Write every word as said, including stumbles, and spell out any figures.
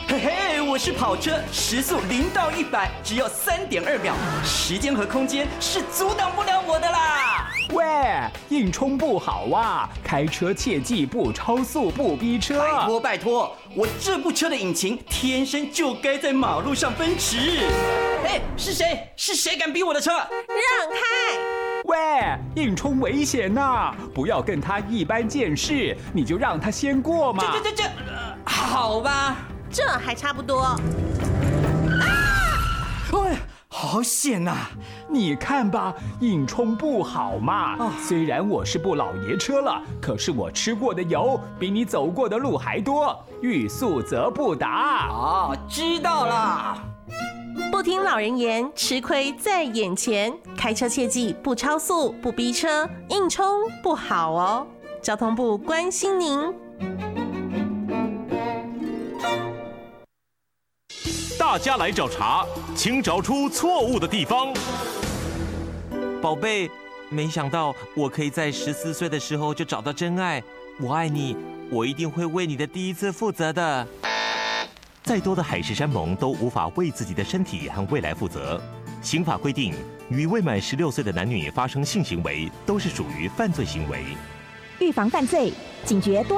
嘿嘿，我是跑车，时速零到一百只要三点二秒，时间和空间是阻挡不了我的啦！ 喂，硬冲不好啊，开车切记不超速不逼车。 拜托拜托，我这部车的引擎天生就该在马路上奔驰。哎，是谁？是谁敢逼我的车？ 让开！ 喂，硬冲危险呐、啊，不要跟他一般见识，你就让他先过嘛。 这这这这、呃，好吧。 这还差不多。啊！ 哎，好险呐、啊！ 你看吧，硬冲不好嘛。哦、虽然我是部老爷车了，可是我吃过的油比你走过的路还多，欲速则不达。 哦，知道了。 不听老人言，吃亏在眼前。开车切记不超速、不逼车，硬冲不好哦。交通部关心您。 大家来找茬，请找出错误的地方。 宝贝，没想到我可以在十四岁的时候就找到真爱。我爱你，我一定会为你的第一次负责的。 再多的海誓山盟都无法为自己的身体和未来负责。刑法规定，与未满十六岁的男女发生性行为，都是属于犯罪行为。 预防犯罪，警觉多。